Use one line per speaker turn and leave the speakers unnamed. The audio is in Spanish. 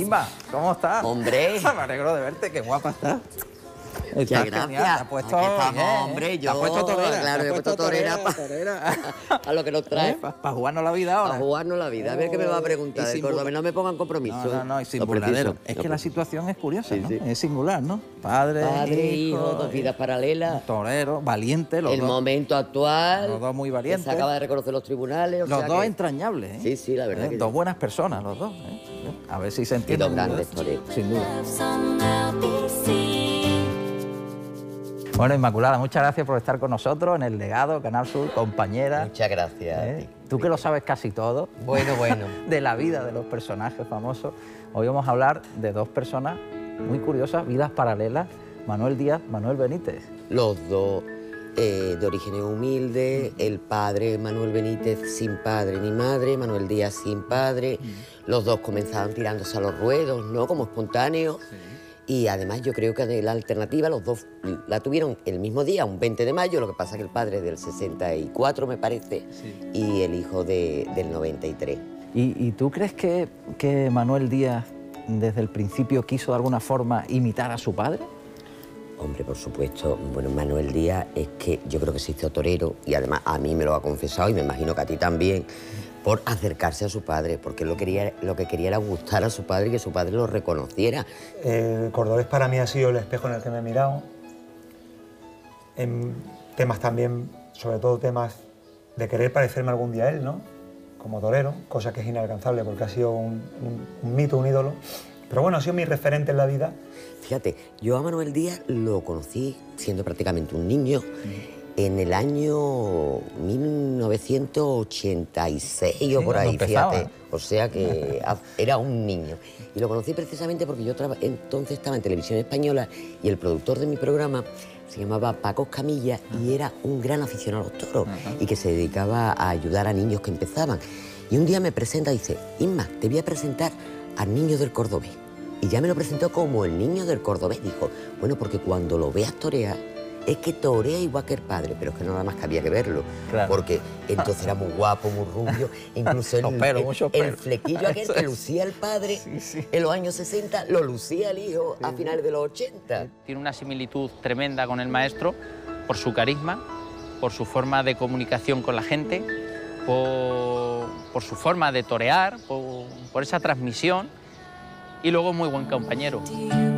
Inma, ¿cómo estás?
Hombre.
Me alegro de verte, qué guapa estás.
Muchas gracias.
Te has puesto
Aquí estamos,
bien,
hombre,
Te has puesto torera.
claro,
te
he
has
puesto torera a lo que nos trae.
Para jugarnos la vida ahora.
Para jugarnos la vida. A ver qué me va a preguntar.
Y
De
sin
Córdoba, no me pongan compromiso.
No, y sin
Lo
burladero.
preciso.
Es que la situación es curiosa,
Sí,
¿no?
sí.
Es singular, ¿no? Padre,
Hijo, dos vidas paralelas.
torero, valiente, los
El
dos.
momento actual.
Los dos muy valientes.
Se acaba de reconocer los tribunales.
Los dos
que...
entrañables, ¿eh?
Sí, sí, la verdad que
Dos
sí.
buenas personas, los dos. A ver si se
Y
entienden.
dos grandes toreros.
Sin duda. Bueno, Inmaculada, muchas gracias por estar con nosotros en El Legado, Canal Sur, compañera.
Muchas gracias a ti.
Tú que lo sabes casi todo.
Bueno.
De la vida de los personajes famosos. Hoy vamos a hablar de dos personas muy curiosas, vidas paralelas. Manuel Díaz, Manuel Benítez.
Los dos de orígenes humildes, el padre Manuel Benítez sin padre ni madre, Manuel Díaz sin padre. Los dos comenzaban tirándose a los ruedos, ¿no? Como espontáneos. Y además yo creo que de la alternativa los dos la tuvieron el mismo día, un 20 de mayo, lo que pasa que el padre es del 64, me parece, y el hijo del 93.
¿Y tú crees que Manuel Díaz desde el principio quiso de alguna forma imitar a su padre?
Hombre, por supuesto. Bueno, Manuel Díaz es que yo creo que se hizo torero y además a mí me lo ha confesado y me imagino que a ti también, por acercarse a su padre, porque lo que quería era gustar a su padre y que su padre lo reconociera.
El cordobés para mí ha sido el espejo en el que me he mirado. En temas también, sobre todo temas de querer parecerme algún día a él, ¿no? Como torero, cosa que es inalcanzable porque ha sido un mito, un ídolo. Pero bueno, ha sido mi referente en la vida.
Fíjate, yo a Manuel Díaz lo conocí siendo prácticamente un niño en el año 1986 o por ahí, fíjate. O sea que era un niño. Y lo conocí precisamente porque yo entonces estaba en Televisión Española y el productor de mi programa se llamaba Paco Escamilla y era un gran aficionado a los toros y que se dedicaba a ayudar a niños que empezaban. Y un día me presenta y dice, Inma, te voy a presentar al niño del cordobés. Y ya me lo presentó como el niño del cordobés. Dijo, bueno, porque cuando lo veas torear, es que torea igual que el padre, pero es que nada más que había que verlo. Claro. Porque entonces era muy guapo, muy rubio, incluso el flequillo aquel que lucía el padre en los años 60, lo lucía el hijo a finales de los 80.
Tiene una similitud tremenda con el maestro por su carisma, por su forma de comunicación con la gente, por su forma de torear, por esa transmisión, y luego muy buen compañero.